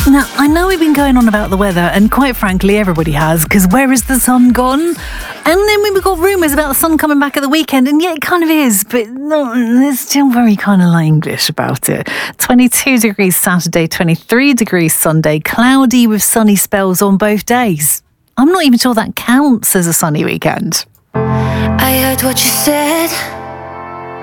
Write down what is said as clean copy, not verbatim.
Now, I know we've been going on about the weather, and quite frankly, everybody has, because where has the sun gone? And then we've got rumours about the sun coming back at the weekend, and yeah, it kind of is, but no, it's still very kind of like English about it. 22 degrees Saturday, 23 degrees Sunday, cloudy with sunny spells on both days. I'm not even sure that counts as a sunny weekend. I heard what you said.